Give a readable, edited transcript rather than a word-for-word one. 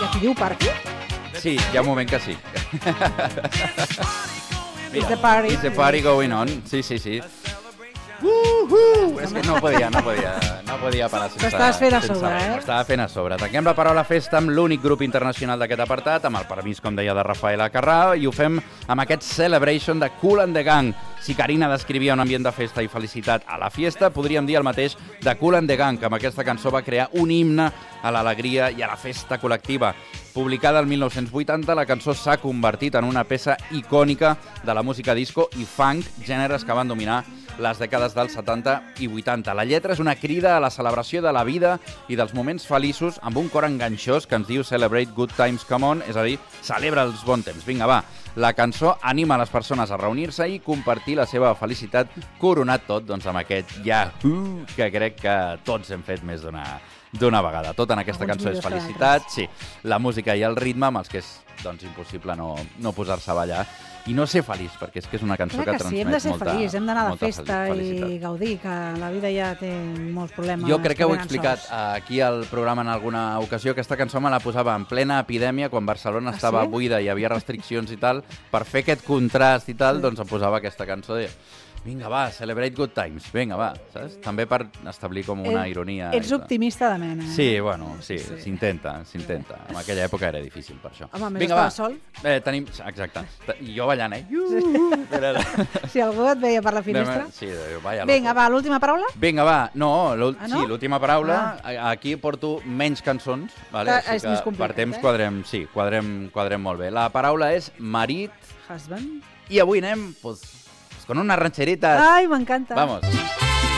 I aquí diu party? Sí, hi ha un moment que sí. It's the party. It's the party going on. Sí. És que no podia parar sense... T'estaves fent a sobre, M'ho estava fent a sobre. Tanquem la paraula festa amb l'únic grup internacional d'aquest apartat, amb el permís, com deia, de Rafaela Carrà, i ho fem amb aquest Celebration de Kool and the Gang. Si Carina descrivia un ambient de festa i felicitat a la fiesta, podríem dir el mateix de Kool and the Gang, que amb aquesta cançó va crear un himne a l'alegria i a la festa col·lectiva. Publicada el 1980, la cançó s'ha convertit en una peça icònica de la música disco i funk, gèneres que van dominar les dècades dels 70 i 80. La lletra és una crida a la celebració de la vida i dels moments feliços amb un cor enganxós que ens diu Celebrate good times, come on, és a dir, celebra els bons temps. Vinga, va. La cançó anima les persones a reunir-se i compartir la seva felicitat, coronat tot doncs, amb aquest Yahoo que crec que tots hem fet més d'una vegada. Tot en aquesta cançó és felicitat, sí, la música i el ritme amb els que és doncs, impossible no posar-se a ballar i no ser feliç, perquè és que és una cançó que transmet molta felicitat. Sí, hem de ser feliç, hem d'anar de festa i gaudir, que la vida ja té molts problemes. Jo crec que ho he explicat aquí al programa en alguna ocasió. Aquesta cançó me la posava en plena epidèmia, quan Barcelona estava buida i hi havia restriccions i tal. Per fer aquest contrast i tal, doncs em posava aquesta cançó de... Vinga, va, celebrate good times. Vinga, va, saps? També per establir com una ironia. Ets optimista de mena. Sí, bueno, sí, s'intenta. En aquella època era difícil, per això. Home, més estava sol. Tenim... Exacte. I jo ballant, Si algú et veia per la finestra. Sí, vaya. Vinga, va, l'última paraula? Vinga, va. No, sí, l'última paraula. Aquí porto menys cançons. És més complicat, per temps quadrem molt bé. La paraula és marit. Husband. I avui anem, con unas rancheritas. Ay, me encanta. Vamos.